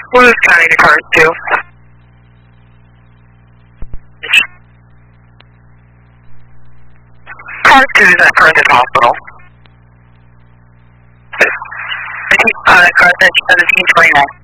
Who's counting the cars to? Car 2 is at Parenthesis Hospital. Car 1729.